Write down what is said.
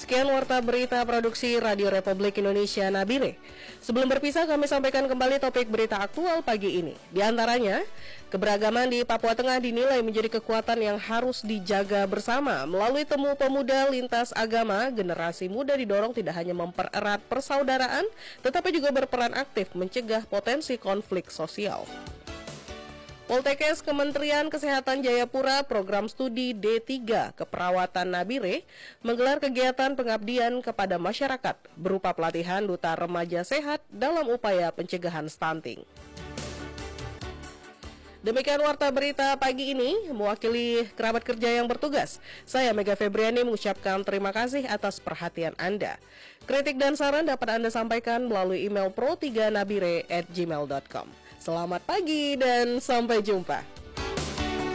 Sekian warta berita produksi Radio Republik Indonesia Nabire. Sebelum berpisah, kami sampaikan kembali topik berita aktual pagi ini. Di antaranya, keberagaman di Papua Tengah dinilai menjadi kekuatan yang harus dijaga bersama. Melalui temu pemuda lintas agama, generasi muda didorong tidak hanya mempererat persaudaraan, tetapi juga berperan aktif mencegah potensi konflik sosial. Poltekkes Kementerian Kesehatan Jayapura program studi D3 Keperawatan Nabire menggelar kegiatan pengabdian kepada masyarakat berupa pelatihan duta remaja sehat dalam upaya pencegahan stunting. Demikian warta berita pagi ini, mewakili kerabat kerja yang bertugas. Saya Mega Febriani mengucapkan terima kasih atas perhatian Anda. Kritik dan saran dapat Anda sampaikan melalui email pro3nabire@gmail.com. Selamat pagi dan sampai jumpa.